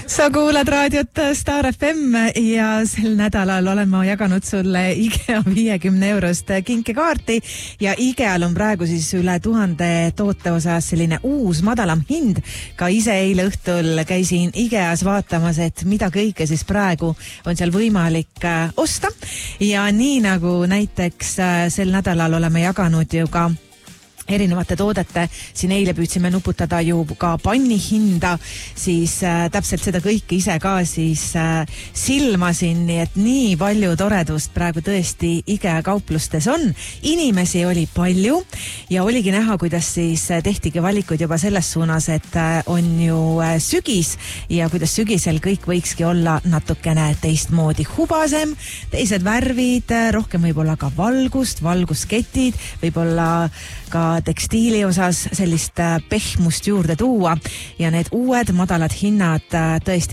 Sa kuulad raadiot Star FM ja sel nädalal olen ma jaganud sulle IKEA 50 eurost kinkekaarti ja IKEAl on praegu siis üle 1000 toote osas selline uus madalam hind. Ka ise eile õhtul käisin IKEAs vaatamas, et mida kõike siis praegu on seal võimalik osta ja nii nagu näiteks sel nädalal oleme jaganud ju ka erinevate toodete, siin eile püüdsime nuputada ju ka panni hinda, siis täpselt seda kõike ise ka siis silmasin, nii et nii palju toredust praegu tõesti IKEA kauplustes on. Inimesi oli palju ja oligi näha, kuidas siis tehtigi valikuid juba selles suunas, et on ju sügis ja kuidas sügisel kõik võikski olla natukene teistmoodi hubasem, teised värvid, rohkem võib-olla ka valgust, valgusketid, võib-olla ka tekstiili osas sellist pehmust juurde tuua ja need uued madalad hinnad tõesti